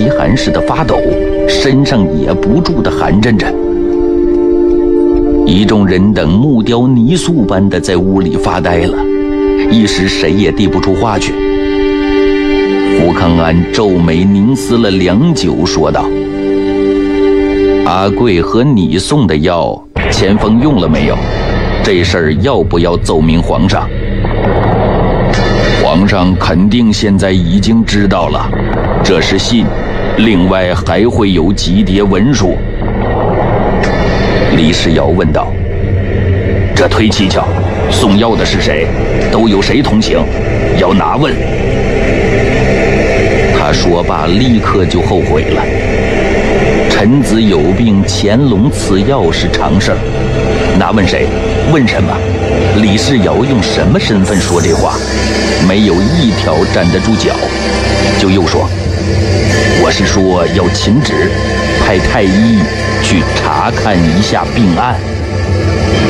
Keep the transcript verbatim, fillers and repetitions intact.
极寒似的发抖，身上也不住的寒震着。一众人等木雕泥塑般的在屋里发呆了，一时谁也递不出话去。福康安皱眉凝思了良久，说道：“阿贵和你送的药，钱锋用了没有？这事儿要不要奏明皇上？”皇上肯定现在已经知道了，这是信，另外还会有几叠文书。李世尧问道：“这忒蹊跷，送药的是谁？都有谁同行？要拿问。”他说罢，立刻就后悔了。臣子有病，乾隆赐药是常事儿，拿问谁？问什么？李世尧用什么身份说这话？没有一条站得住脚。就又说：“我是说要请旨，派太医去查看一下病案。”